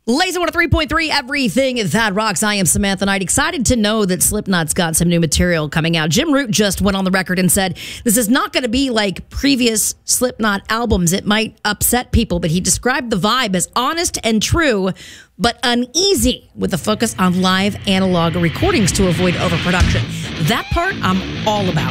Laser 103.3, everything that rocks. I am Samantha Knight. Excited to know that Slipknot's got some new material coming out. Jim Root just went on the record and said this is not going to be like previous Slipknot albums. It might upset people, but he described the vibe as honest and true, but uneasy, with a focus on live analog recordings to avoid overproduction. That part I'm all about.